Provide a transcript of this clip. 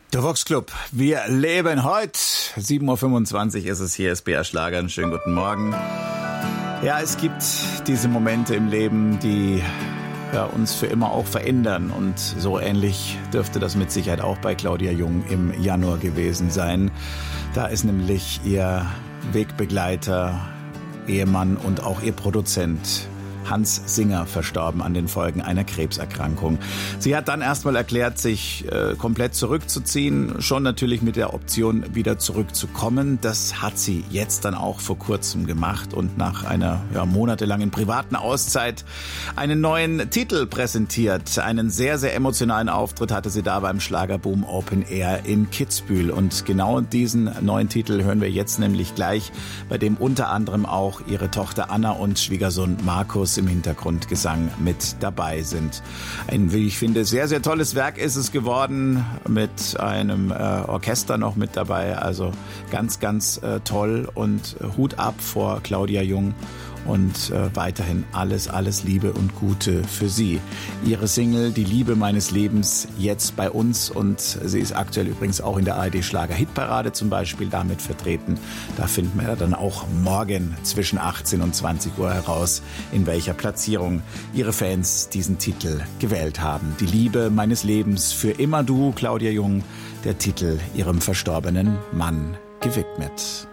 Der Vox Club, wir leben heute. 7.25 Uhr ist es hier, SBR Schlager. Einen schönen guten Morgen. Ja, es gibt diese Momente im Leben, die uns für immer auch verändern. Und so ähnlich dürfte das mit Sicherheit auch bei Claudia Jung im Januar gewesen sein. Da ist nämlich ihr Wegbegleiter, Ehemann und auch ihr Produzent Hans Singer verstorben an den Folgen einer Krebserkrankung. Sie hat dann erstmal erklärt, sich komplett zurückzuziehen, schon natürlich mit der Option, wieder zurückzukommen. Das hat sie jetzt dann auch vor kurzem gemacht und nach einer monatelangen privaten Auszeit einen neuen Titel präsentiert. Einen sehr, sehr emotionalen Auftritt hatte sie da beim Schlagerboom Open Air in Kitzbühel. Und genau diesen neuen Titel hören wir jetzt nämlich gleich, bei dem unter anderem auch ihre Tochter Anna und Schwiegersohn Markus im Hintergrundgesang mit dabei sind. Ein, wie ich finde, sehr, sehr tolles Werk ist es geworden, mit einem Orchester noch mit dabei. Also ganz, ganz toll und Hut ab vor Claudia Jung und weiterhin alles Liebe und Gute für sie. Ihre Single Die Liebe meines Lebens jetzt bei uns und sie ist aktuell übrigens auch in der ARD Schlager Hitparade zum Beispiel damit vertreten. Da finden wir dann auch morgen zwischen 18 und 20 Uhr heraus, in welcher Platzierung ihre Fans diesen Titel gewählt haben. Die Liebe meines Lebens für immer du, Claudia Jung, der Titel ihrem verstorbenen Mann gewidmet.